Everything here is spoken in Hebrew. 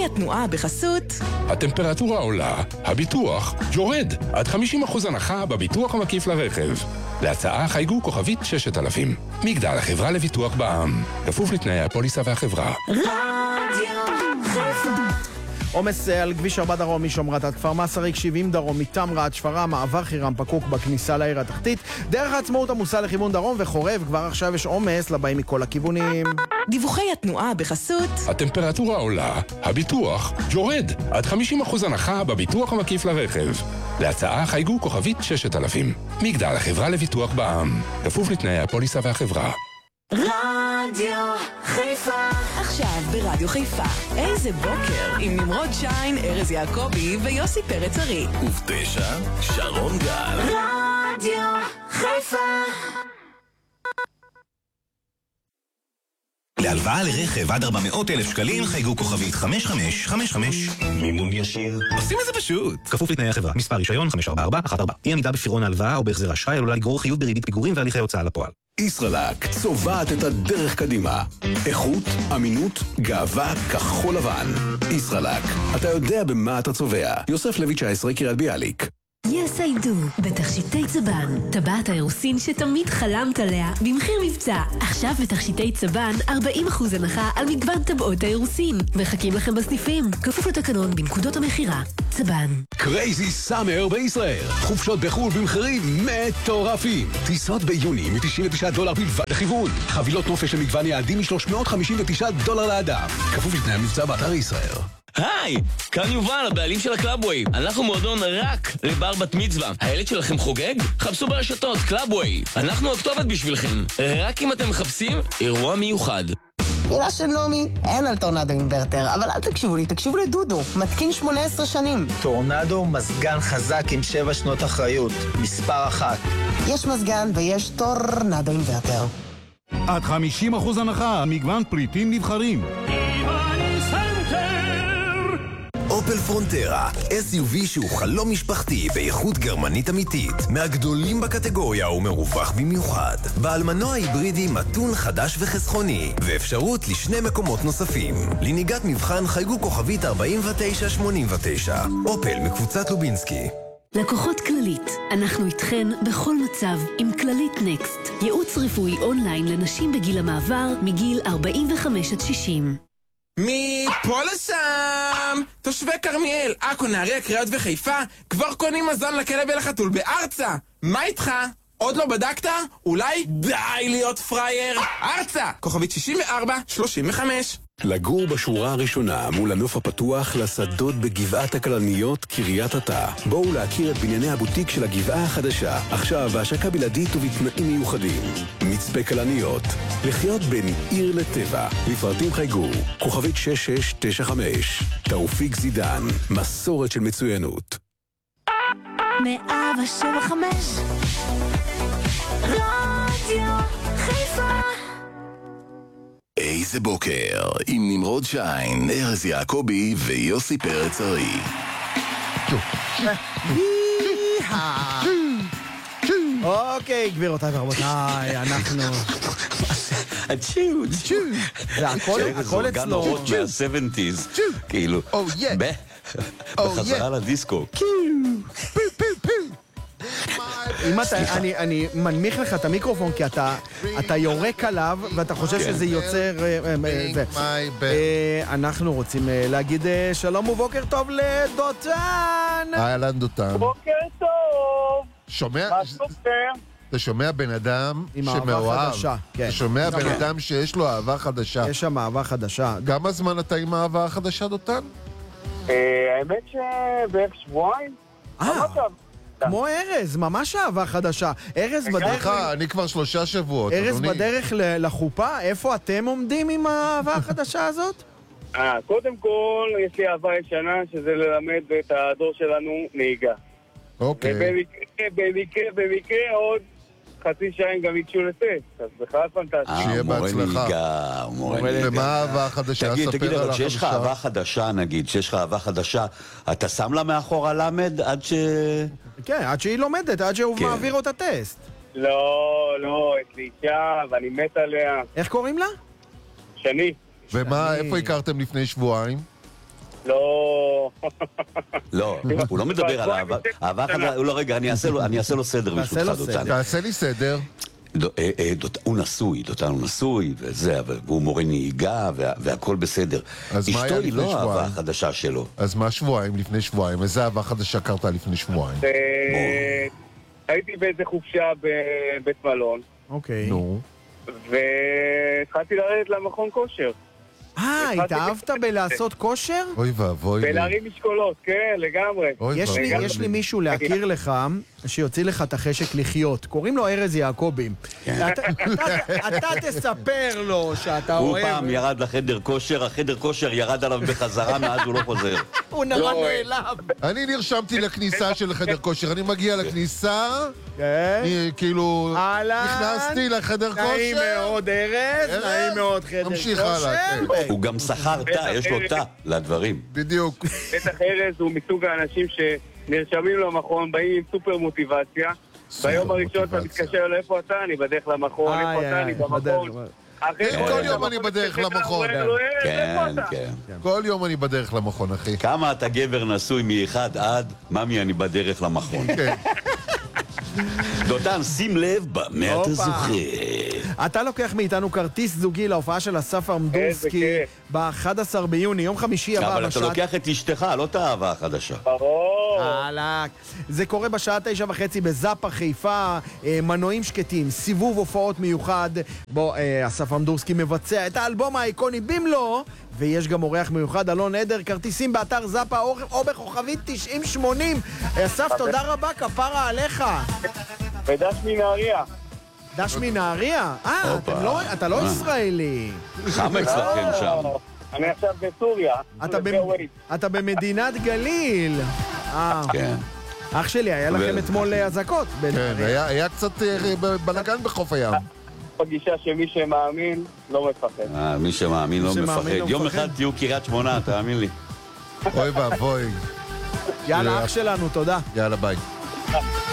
התנועה בחסות הטמפרטורה עולה, הביטוח יורד. עד 50% הנחה בביטוח המקיף לרכב. להצעה חייגו כוכבית 6000. מגדל, החברה לביטוח בע"מ. כפוף לתנאי הפוליסה והחברה. רדיו חיפה. עומס על כביש 4 דרום משומרת עד כפר מסריק, 70 דרום מתמרה עד שפרעם, מעבר חירם פקוק בכניסה לעיר התחתית, דרך העצמאות עמוסה לכיוון דרום וחורב, כבר עכשיו יש עומס לבאים מכל הכיוונים. דיווחי התנועה בחסות הטמפרטורה עולה, הביטוח יורד. עד 50% הנחה בביטוח המקיף לרכב. להצעה חייגו כוכבית 6000. מגדל, החברה לביטוח בע"מ. כפוף לתנאי הפוליסה והחברה. רדיו חיפה. עכשיו ברדיו חיפה, איזה בוקר עם נמרוד שיין, ארז יעקבי ויוסי פרץ ארי. וב9 שרון גל. רדיו חיפה. להלוואה לרכב עד 400,000 שקלים חייגו כוכבית 5555. מימון ישיר. עושים את זה פשוט. כפוף לתנאי החברה. מספר רישיון 5414. אי עמידה בפירעון ההלוואה או בהחזר אשראי עלולה לגרור חיוב בריבית פיגורים והליכי הוצאה לפועל. ישראלק צובעת את הדרך קדימה. איכות, אמינות, גאווה, כחול לבן. ישראלק, אתה יודע במה אתה צובע. יוסף לוי 19, קריית ביאליק. Yes I do, בתכשיטי צבן, טבעת האירוסין שתמיד חלמת עליה, במחיר מבצע. עכשיו בתכשיטי צבן, 40% הנחה על מגוון טבעות האירוסין. מחכים לכם בסניפים, כפוף לתקנון בנקודות המחירה. צבן. קרייזי סאמר בישראל. חופשות בחול במחירים מטורפים. טיסות ביוני $99 בלבד לכיוון. חבילות נופש למגוון יעדים $359 לאדם. כפוף לתנאי המבצע באתר ישראל. היי, כאן יובל, הבעלים של הקלאבווי. אנחנו מועדון רק לבר בת מצווה. הילד שלכם חוגג? חפשו ברשתות, קלאבווי. אנחנו הכתובת בשבילכם. רק אם אתם מחפשים אירוע מיוחד. מילה של נעמי, אין על טורנדו אינברטר, אבל אל תקשיבו לי, תקשיבו לדודו, מתקין 18 שנים. טורנדו מזגן חזק עם 7 שנות אחריות, מספר 1. יש מזגן ויש טורנדו אינברטר. עד 50% הנחה, מגוון פריטים נבחרים. אופל פרונטרה, SUV שהוא חלום משפחתי באיכות גרמנית אמיתית, מהגדולים בקטגוריה ומרווח במיוחד. בעל מנוע היברידי מתון חדש וחסכוני, ואפשרות לשני מקומות נוספים. לנהיגת מבחן חייגו כוכבית 4989. אופל מקבוצת לובינסקי. לקוחות כללית, אנחנו איתכן בכל מצב עם כללית נקסט. ייעוץ רפואי אונליין לנשים בגיל המעבר מגיל 45 עד 60. מפה לשם! תושבי כרמיאל, עכו, נהריה, קריות וחיפה כבר קונים מזון לכלב ולחתול בארצה. מה איתך? עוד לא בדקת? אולי די להיות פרייר. ארצה! כוכבית 6435. לגור בשורה הראשונה מול הנוף הפתוח לשדות בגבעת הכלניות קריית אתא. בואו להכיר את בנייני הבוטיק של הגבעה החדשה, עכשיו בהשקה בלעדית ובתנאים מיוחדים. מצפה כלניות, לחיות בין עיר לטבע. לפרטים חייגו כוכבית 6695. תאופיק זידן, מסורת של מצוינות. 175 רדיו חיפה. איזה בוקר עם נמרוד שיין, ארז יעקבי ויוסי פרץ ארי. אוקיי, גבירותיי ורבותיי, אנחנו... זה הכל אצלו. מה-70s, כאילו, בחזרה לדיסקו. אם אני מנמיך לך את המיקרופון כי אתה יורק עליו ואתה חושב שזה יוצר אנחנו רוצים להגיד שלום ובוקר טוב לדותן. אהלן דותן. בוקר טוב. שומע? מה סופר? אתה שומע בן אדם שמאוהב. אתה שומע בן אדם שיש לו אהבה חדשה. יש שם אהבה חדשה. כמה זמן אתה עם האהבה החדשה דותן? האמת שבערך שבועיים. כמו ארז, ממש אהבה חדשה. ארז בדרך... אני כבר 3 שבועות. ארז בדרך לחופה, איפה אתם עומדים עם האהבה החדשה הזאת? קודם כל, יש לי אהבה ישנה, שזה ללמד את הדור שלנו נהיגה. אוקיי. במקרה עוד חצי שעה גם יתשו לטסט, אז בכלל פנטסטי. שיהיה בהצלחה. ומה האהבה החדשה? תגיד, אבל כשיש לך אהבה חדשה, נגיד, כשיש לך אהבה חדשה, אתה שם לה מאחור הלמד עד ש... כן, עד שהיא לומדת, עד שהוא מעביר אותה טסט. לא, יש לי אישה, ואני מת עליה. איך קוראים לה? שני. ומה, איפה הכרתם לפני שבועיים? לא... לא, הוא לא מדבר על אהבה חדשה. לא, רגע, אני אעשה לו סדר בשבילך, דותן. תעשה לי סדר. הוא נשוי, דותן הוא נשוי, והוא מורה נהיגה, והכל בסדר. אשתו היא לא האהבה החדשה שלו. אז מה שבועיים לפני שבועיים? איזה אהבה חדשה קרתה לפני שבועיים? הייתי באיזה חופשה בבית מלון. אוקיי. נו. והתחלתי לרדת למכון כושר. התאהבת בלעשות כושר? אוי ואבוי. בלהרים משקולות, כן, לגמרי. יש לי מישהו להכיר לך, שיוציא לך את החשק לחיות. קוראים לו ארז יעקבי. אתה תספר לו שאתה אוהב... הוא פעם ירד לחדר כושר, החדר כושר ירד עליו בחזרה, מאז הוא לא חוזר. הוא נראה נעלם. אני נרשמתי לכניסה של חדר כושר, אני מגיע לכניסה, כאילו, נכנסתי לחדר כושר. נעים מאוד ארז, נעים מאוד חדר כושר. נמשיך הלאה. הוא גם שכר תא, יש לו תא לדברים. בדיוק. בטח ארז הוא מסוג האנשים שנרשמים למכון, באים עם סופר מוטיבציה. ביום הראשון אתה מתקשר לו, איפה אתה? אני בדרך למכון, איפה אתה? אני במכון. כל יום אני בדרך למכון. כן, כן. כל יום אני בדרך למכון, אחי. כמה אתה גבר נשוי מאחד עד, ממי אני בדרך למכון. כן. דותן, שים לב במה אתה זוכר. אתה לוקח מאיתנו כרטיס זוגי להופעה של אסף אמדורסקי ב-11 ביוני, יום חמישי הבא. אבל אתה לוקח את אשתך, לא את האהבה החדשה. הלק. זה קורה בשעה 9:30 בזאפה חיפה, מנועים שקטים, סיבוב הופעות מיוחד, בו אסף אמדורסקי מבצע את האלבום האיקוני במלואו, ויש גם אורח מיוחד, אלון עדר, כרטיסים באתר זאפה או בכוכבית 9080. אסף, תודה רבה, כפרה עליך. ודש מנהריה. דש מנהריה? אתה לא ישראלי. חם אצלכם שם. אני עכשיו בסוריה. אתה במדינת גליל. כן. אח שלי, היה לכם אתמול אזעקות. כן, היה קצת בלגן בחוף הים. פגישה שמי שמאמין לא מפחד. מי שמאמין לא מפחד. יום אחד תהיו קריית שמונה, תאמין לי. אוי ואבוי. יאללה, אח שלנו, תודה. יאללה, ביי.